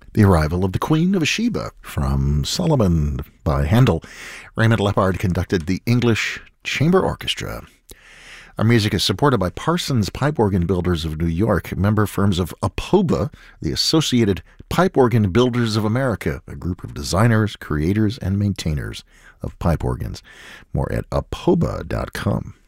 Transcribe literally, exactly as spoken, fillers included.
The Arrival of the Queen of Sheba from Solomon by Handel. Raymond Lepard conducted the English Chamber Orchestra. Our music is supported by Parsons Pipe Organ Builders of New York, member firms of APOBA, the Associated Pipe Organ Builders of America, a group of designers, creators, and maintainers of pipe organs. More at apoba dot com.